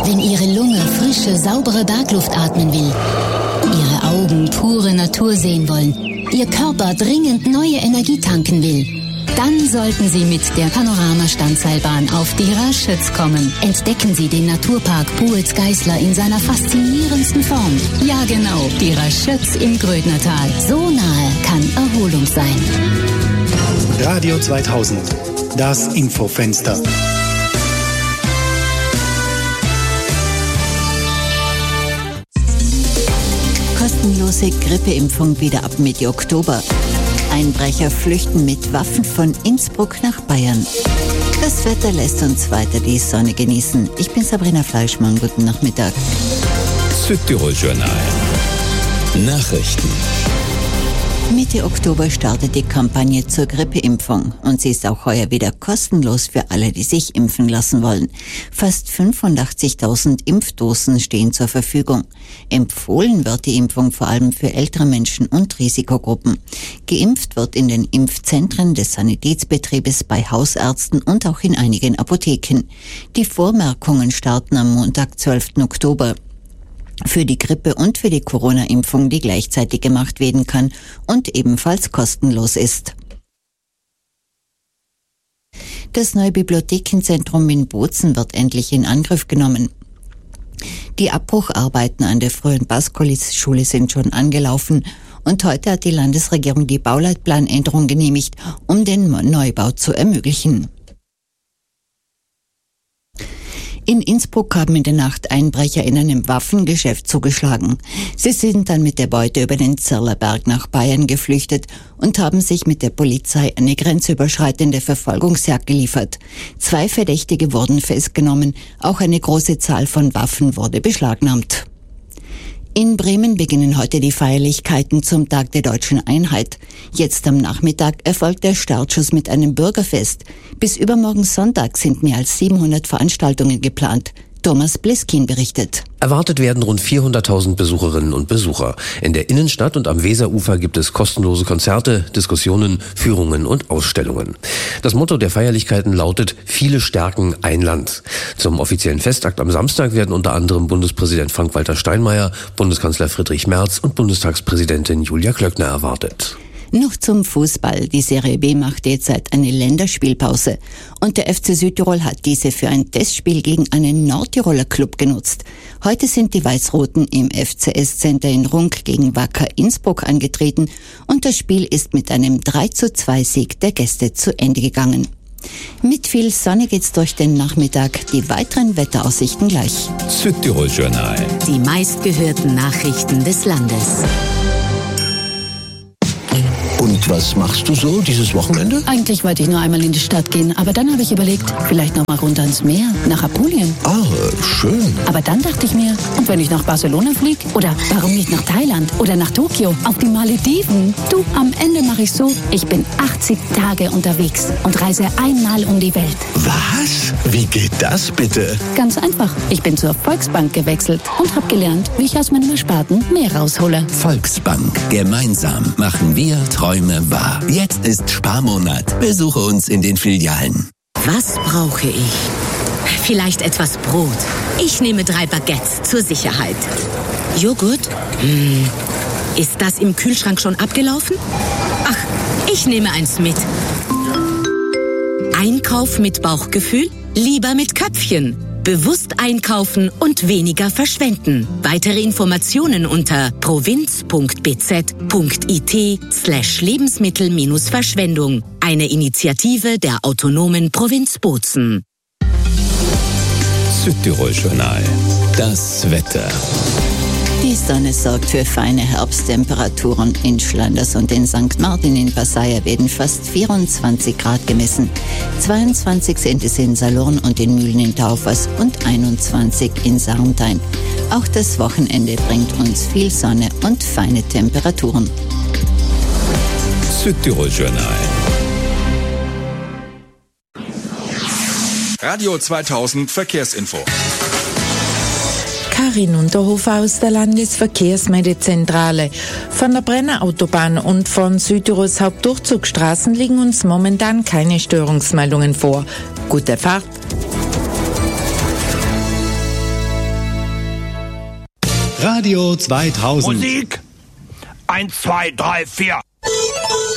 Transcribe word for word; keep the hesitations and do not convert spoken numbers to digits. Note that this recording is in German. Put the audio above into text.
Wenn Ihre Lunge frische, saubere Bergluft atmen will, Ihre Augen pure Natur sehen wollen, Ihr Körper dringend neue Energie tanken will, dann sollten Sie mit der Panorama-Standseilbahn auf die Raschütz kommen. Entdecken Sie den Naturpark Buetz-Geisler in seiner faszinierendsten Form. Ja genau, die Raschütz im Grödnertal. So nahe kann Erholung sein. Radio zweitausend, das Infofenster. Kostenlose Grippeimpfung wieder ab Mitte Oktober. Einbrecher flüchten mit Waffen von Innsbruck nach Bayern. Das Wetter lässt uns weiter die Sonne genießen. Ich bin Sabrina Fleischmann. Guten Nachmittag. Südtirol Journal. Nachrichten. Mitte Oktober startet die Kampagne zur Grippeimpfung und sie ist auch heuer wieder kostenlos für alle, die sich impfen lassen wollen. Fast fünfundachtzigtausend Impfdosen stehen zur Verfügung. Empfohlen wird die Impfung vor allem für ältere Menschen und Risikogruppen. Geimpft wird in den Impfzentren des Sanitätsbetriebes, bei Hausärzten und auch in einigen Apotheken. Die Vormerkungen starten am Montag, zwölften Oktober. Für die Grippe und für die Corona-Impfung, die gleichzeitig gemacht werden kann und ebenfalls kostenlos ist. Das neue Bibliothekenzentrum in Bozen wird endlich in Angriff genommen. Die Abbrucharbeiten an der früheren Baskolis-Schule sind schon angelaufen und heute hat die Landesregierung die Bauleitplanänderung genehmigt, um den Neubau zu ermöglichen. In Innsbruck haben in der Nacht Einbrecher in einem Waffengeschäft zugeschlagen. Sie sind dann mit der Beute über den Zirlerberg nach Bayern geflüchtet und haben sich mit der Polizei eine grenzüberschreitende Verfolgungsjagd geliefert. Zwei Verdächtige wurden festgenommen, auch eine große Zahl von Waffen wurde beschlagnahmt. In Bremen beginnen heute die Feierlichkeiten zum Tag der Deutschen Einheit. Jetzt am Nachmittag erfolgt der Startschuss mit einem Bürgerfest. Bis übermorgen Sonntag sind mehr als siebenhundert Veranstaltungen geplant. Thomas Bliskin berichtet. Erwartet werden rund vierhunderttausend Besucherinnen und Besucher. In der Innenstadt und am Weserufer gibt es kostenlose Konzerte, Diskussionen, Führungen und Ausstellungen. Das Motto der Feierlichkeiten lautet: Viele stärken ein Land. Zum offiziellen Festakt am Samstag werden unter anderem Bundespräsident Frank-Walter Steinmeier, Bundeskanzler Friedrich Merz und Bundestagspräsidentin Julia Klöckner erwartet. Noch zum Fußball. Die Serie B macht derzeit eine Länderspielpause. Und der F C Südtirol hat diese für ein Testspiel gegen einen Nordtiroler Club genutzt. Heute sind die Weiß-Roten im F C S-Center in Runk gegen Wacker Innsbruck angetreten und das Spiel ist mit einem drei zu zwei Sieg der Gäste zu Ende gegangen. Mit viel Sonne geht's durch den Nachmittag. Die weiteren Wetteraussichten gleich. Südtirol Journal. Die meistgehörten Nachrichten des Landes. Und was machst du so dieses Wochenende? Eigentlich wollte ich nur einmal in die Stadt gehen, aber dann habe ich überlegt, vielleicht noch mal runter ins Meer, nach Apulien. Ah, schön. Aber dann dachte ich mir, und wenn ich nach Barcelona fliege? Oder warum nicht nach Thailand? Oder nach Tokio? Auf die Malediven? Du, am Ende mache ich so, ich bin achtzig Tage unterwegs und reise einmal um die Welt. Was? Wie geht das bitte? Ganz einfach. Ich bin zur Volksbank gewechselt und habe gelernt, wie ich aus meinem Ersparten mehr raushole. Volksbank. Gemeinsam machen wir Träume wahr. Jetzt ist Sparmonat. Besuche uns in den Filialen. Was brauche ich? Vielleicht etwas Brot. Ich nehme drei Baguettes zur Sicherheit. Joghurt? Hm. Ist das im Kühlschrank schon abgelaufen? Ach, ich nehme eins mit. Einkauf mit Bauchgefühl? Lieber mit Köpfchen. Bewusst einkaufen und weniger verschwenden. Weitere Informationen unter provinz.bz.it slash Lebensmittel-Verschwendung. Eine Initiative der autonomen Provinz Bozen. Südtirol Journal. Das Wetter. Die Sonne sorgt für feine Herbsttemperaturen. In Schlanders und in Sankt Martin in Passaia werden fast vierundzwanzig Grad gemessen. zweiundzwanzig sind es in Salurn und in Mühlen in Taufers und einundzwanzig in Sarntein. Auch das Wochenende bringt uns viel Sonne und feine Temperaturen. Südtirol Journal. Radio zweitausend Verkehrsinfo. Karin Unterhofer aus der Landesverkehrsmeldezentrale. Von der Brenner Autobahn und von Südtirols Hauptdurchzugsstraßen liegen uns momentan keine Störungsmeldungen vor. Gute Fahrt! Radio zweitausend. Musik. Eins, zwei, drei, vier.